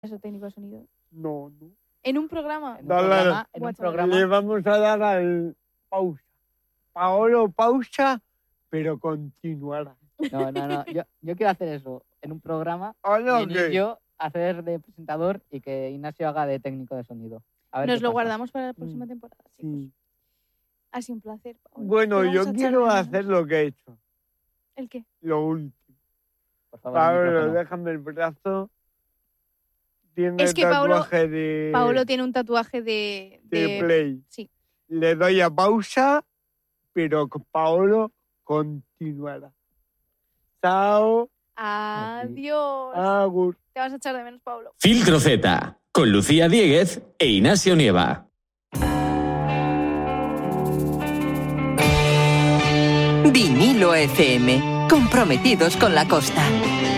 Eso, técnico de sonido. No. ¿En un programa? En un programa. Le vamos a dar al pausa. Paolo pausa, pero continuará. No. Yo quiero hacer eso. En un programa, ¿Qué? yo hacer de presentador y que Ignacio haga de técnico de sonido. A ver Nos lo pasa. guardamos para la próxima temporada, chicos. Sí. Ha sido un placer, Paolo. Bueno, yo quiero hacer lo que he hecho. ¿El qué? Lo último. Por favor, Pablo, déjame el brazo. Tiene es que Paolo tiene un tatuaje de Play. Sí. Le doy a pausa, pero Paolo continuará. Chao. Adiós. Agur. Te vas a echar de menos, Paolo. Filtro Z, con Lucía Diéguez e Ignacio Nieva. Vinilo FM, comprometidos con la costa.